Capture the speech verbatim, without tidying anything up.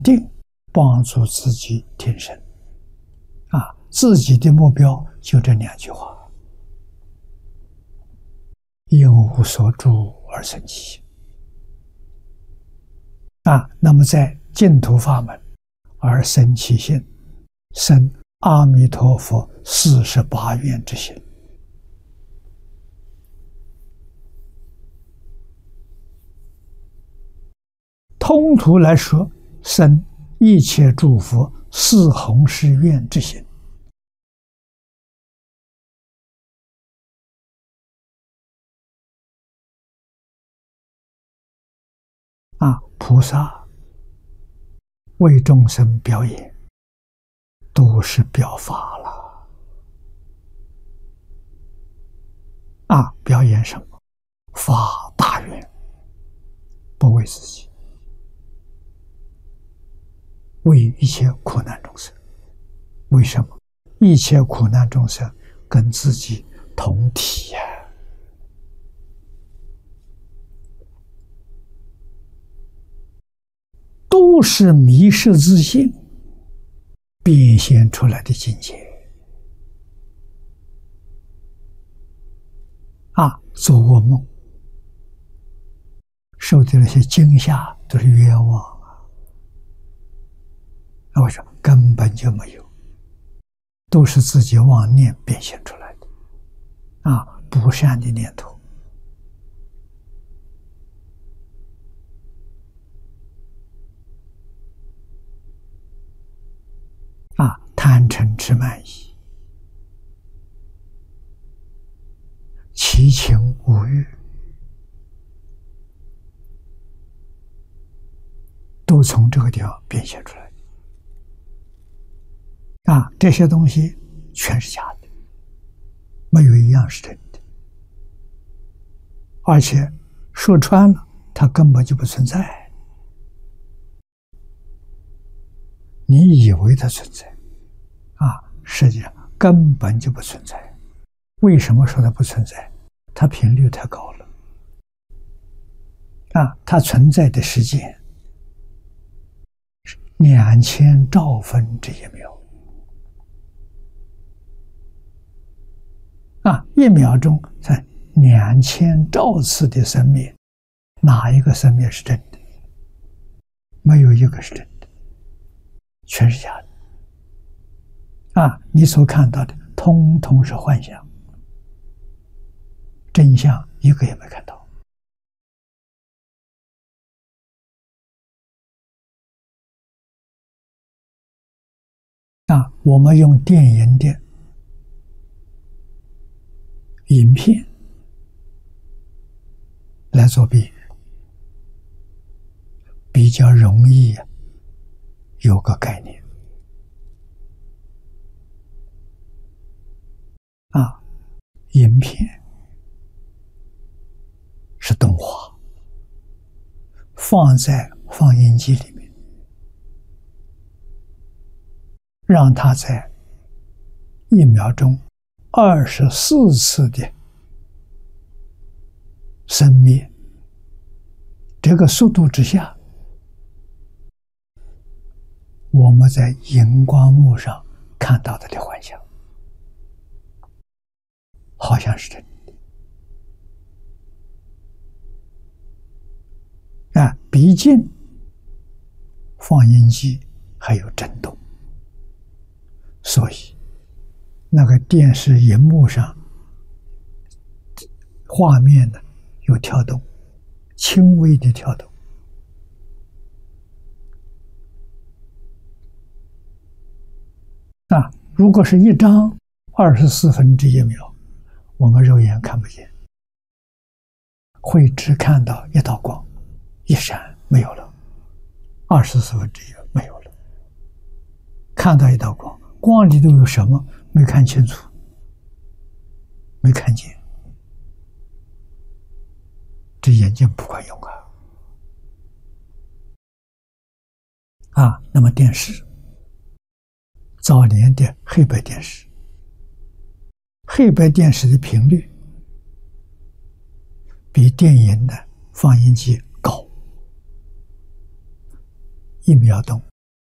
定帮助自己提升。啊，自己的目标就这两句话：因无所住而生其心。啊，那么在净土法门而生其心，生阿弥陀佛四十八愿之心。通途来说，生一切诸佛四弘誓愿之心。啊，菩萨为众生表演，都是表法了。啊，表演什么？发大愿，不为自己，为一切苦难众生。为什么？一切苦难众生跟自己同体呀、啊。都是迷失自性变现出来的境界啊！做噩梦受的那些惊吓都是冤枉啊！那我说根本就没有，都是自己妄念变现出来的啊！不善的念头。啊，贪嗔痴慢疑，七情五欲，都从这个地方变现出来的。啊，这些东西全是假的，没有一样是真的。而且说穿了，它根本就不存在。你以为它存在，啊，实际上根本就不存在。为什么说它不存在？它频率太高了，啊，它存在的时间是两千兆分之一秒，啊，一秒钟才两千兆次的生灭，哪一个生灭是真的？没有一个是真的。全是假的啊！你所看到的通通是幻象，真相一个也没看到啊！我们用电影的影片来做比喻，比较容易有个概念啊，影片是动画，放在放映机里面，让它在一秒钟二十四次的生灭，这个速度之下，我们在荧光幕上看到的的幻象，好像是真的啊！毕竟放映机还有震动，所以那个电视荧幕上画面呢有跳动，轻微的跳动。啊，如果是一张二十四分之一秒，我们肉眼看不见，会只看到一道光，一闪没有了，二十四分之一没有了，看到一道光，光里头有什么没看清楚，没看见，这眼睛不管用啊！啊，那么电视。早年的黑白电视，黑白电视的频率比电影的放映机高，一秒钟